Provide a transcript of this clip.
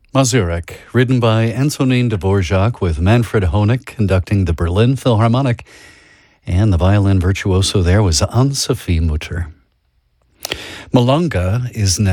Mazurek, written by Antonin Dvorak with Manfred Honeck conducting the Berlin Philharmonic, and the violin virtuoso there was Anne-Sophie Mutter. Milonga is